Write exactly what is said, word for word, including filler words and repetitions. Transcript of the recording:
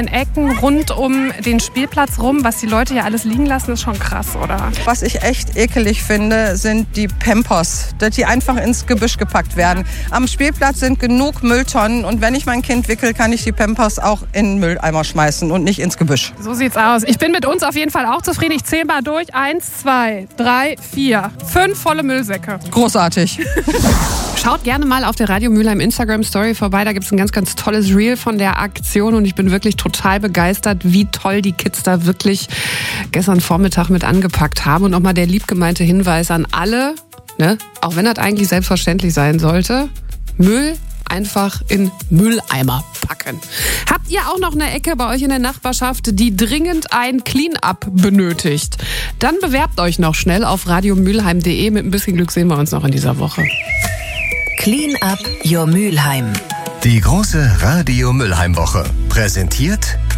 den Ecken rund um den Spielplatz rum, was die Leute hier alles liegen lassen, ist schon krass, oder? Was ich echt ekelig finde, sind die Pampers, dass die einfach ins Gebüsch gepackt werden. Am Spielplatz sind genug Mülltonnen und wenn ich mein Kind wickel, kann ich die Pampers auch in den Mülleimer schmeißen und nicht ins Gebüsch. So sieht's aus. Ich bin mit uns auf jeden Fall auch zufrieden. Ich zähle mal durch. Eins, zwei, drei, vier, fünf volle Müllsäcke. Großartig. Schaut gerne mal auf der Radio Mülheim Instagram Story vorbei. Da gibt es ein ganz, ganz tolles Reel von der Aktion und ich bin wirklich total begeistert, wie toll die Kids da wirklich gestern Vormittag mit angepackt haben. Und nochmal der liebgemeinte Hinweis an alle, ne, auch wenn das eigentlich selbstverständlich sein sollte, Müll einfach in Mülleimer packen. Habt ihr auch noch eine Ecke bei euch in der Nachbarschaft, die dringend ein Clean-up benötigt? Dann bewerbt euch noch schnell auf radio mülheim punkt de. Mit ein bisschen Glück sehen wir uns noch in dieser Woche. Clean up your Mülheim. Die große Radio Mülheim Woche. Präsentiert